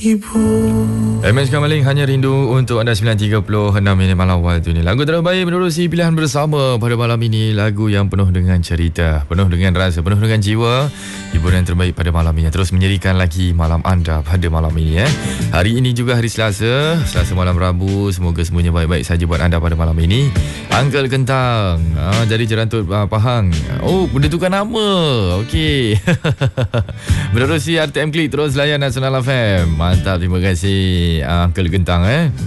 MS Kamaling hanya rindu untuk anda 9.36 minit malam awal tu ni. Lagu terbaik menerusi pilihan bersama pada malam ini. Lagu yang penuh dengan cerita, penuh dengan rasa, penuh dengan jiwa. Hiburan terbaik pada malam ini terus menyerikan lagi malam anda pada malam ini. Hari ini juga hari Selasa malam Rabu. Semoga semuanya baik-baik saja buat anda pada malam ini. Uncle Kentang, jadi jerantut Pahang. Oh, boleh tukar nama. Okey. Menerusi RTM Klik terus layan Nasional FM. Mantap, terima kasih Uncle Kentang.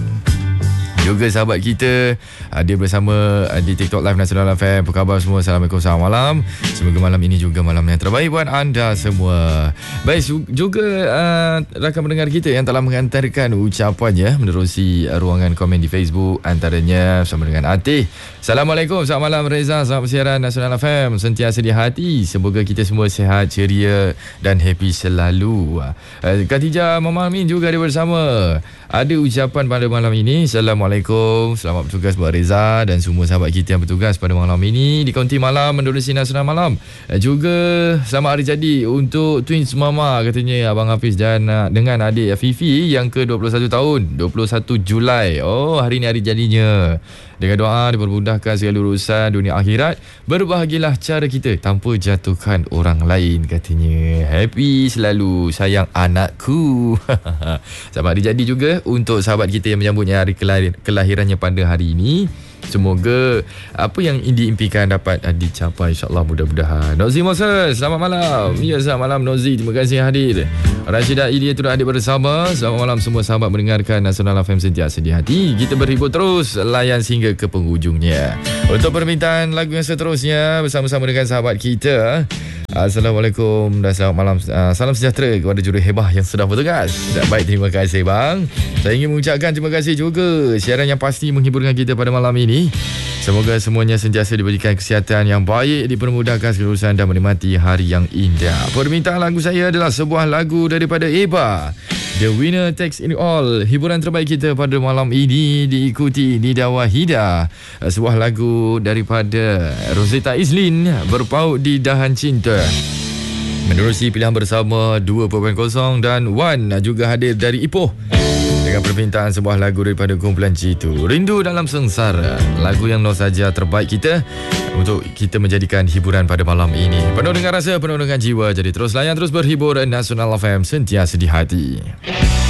Juga sahabat kita dia bersama di TikTok Live Nasional FM. Apa khabar semua? Assalamualaikum, selamat malam. Semoga malam ini juga malam yang terbaik buat anda semua. Baik, juga rakan pendengar kita yang telah mengantarkan ucapannya menerusi ruangan komen di Facebook, antaranya bersama dengan Atih. Assalamualaikum, selamat malam Reza, selamat bersiaran Nasional FM, sentiasa di hati. Semoga kita semua sihat, ceria dan happy selalu. Khatijah Mamamin juga dia bersama. Ada ucapan pada malam ini. Assalamualaikum, selamat bertugas buat Reza dan semua sahabat kita yang bertugas pada malam ini di Kaunti Malam menerusi Nasional Malam. Juga selamat hari jadi untuk twins mama katanya Abang Hafiz dan dengan adik Fifi yang ke-21 tahun, 21 Julai. Oh, hari ni hari jadinya. Dengan doa dipermudahkan segala urusan dunia akhirat. Berbahagialah cara kita tanpa jatuhkan orang lain katanya. Happy selalu sayang anakku. Selamat hari jadi juga untuk sahabat kita yang menyambutnya hari kelahirannya pada hari ini. Semoga apa yang diimpikan dapat dicapai, insyaAllah, mudah-mudahan. Nozi Moses, selamat malam. Ya, selamat malam Nozi, terima kasih hadir. Rashidah Ilya turut hadir bersama. Selamat malam semua sahabat mendengarkan Nasional FM sentiasa di hati. Kita berhibur terus, layan sehingga ke penghujungnya. Untuk permintaan lagu yang seterusnya bersama-sama dengan sahabat kita. Assalamualaikum dan selamat malam. Salam sejahtera kepada juru hebah yang sedang bertugas. Baik, terima kasih bang. Saya ingin mengucapkan terima kasih juga siaran yang pasti menghiburkan kita pada malam ini. Semoga semuanya sentiasa diberikan kesihatan yang baik, dipermudahkan segala urusan dan menikmati hari yang indah. Permintaan lagu saya adalah sebuah lagu daripada Eba, The Winner Takes It All. Hiburan terbaik kita pada malam ini diikuti Nida Wahida. Sebuah lagu daripada Rosetta Islin, Berpaut di Dahan Cinta. Menerusi pilihan bersama 2.0 dan Wan juga hadir dari Ipoh dengan permintaan sebuah lagu daripada kumpulan Jitu, Rindu Dalam Sengsara. Lagu yang nostalgia terbaik kita untuk kita menjadikan hiburan pada malam ini. Penuh dengan rasa, penuh dengan jiwa. Jadi terus layan, terus berhibur. Nasional FM sentiasa di hati.